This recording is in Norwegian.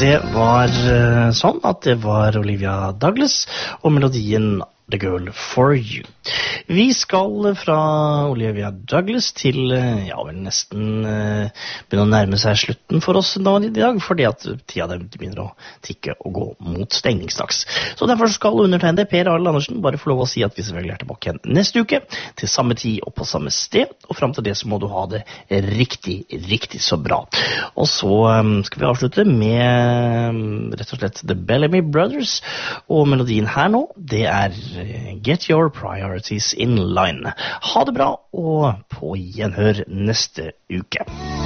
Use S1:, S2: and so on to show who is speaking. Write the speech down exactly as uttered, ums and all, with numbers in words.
S1: Det var uh, sånn at det var Olivia Douglas og melodien The Girl for You. Vi skal fra Olivia Douglas til, ja vel, nesten uh, begynne å nærme seg slutten for oss nå i dag, fordi at tida begynner å tikke og gå mot stengningsdags. Så derfor skal undertegnede Per Arild Andersen bare få lov å si at vi selvfølgelig er tilbake igjen neste uke, til samme tid og på samme sted, og frem til det så må du ha det riktig, riktig så bra. Og så um, skal vi avslutte med um, rett og slett The Bellamy Brothers, og melodien her nå, det er Get Your Priorities in Line. Ha det bra, og på gjenhør neste uke.